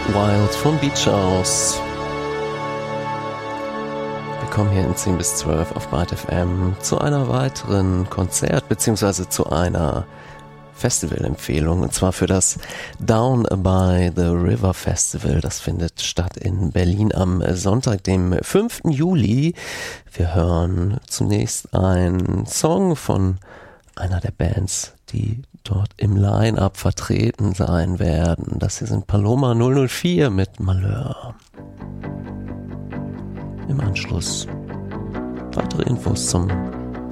Wild von Beach House. Wir kommen hier in 10 bis 12 auf Byte FM zu einer weiteren Konzert- bzw. zu einer Festivalempfehlung, und zwar für das Down by the River Festival. Das findet statt in Berlin am Sonntag, dem 5. Juli. Wir hören zunächst einen Song von einer der Bands, die dort im Line-Up vertreten sein werden. Das hier sind Paloma 004 mit Malheur. Im Anschluss weitere Infos zum